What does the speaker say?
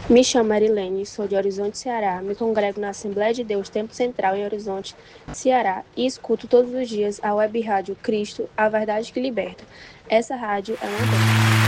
Me chamo Marilene, sou de Horizonte, Ceará. Me congrego na Assembleia de Deus Tempo Central em Horizonte, Ceará, e escuto todos os dias a web rádio Cristo, a verdade que liberta. Essa rádio é uma bênção.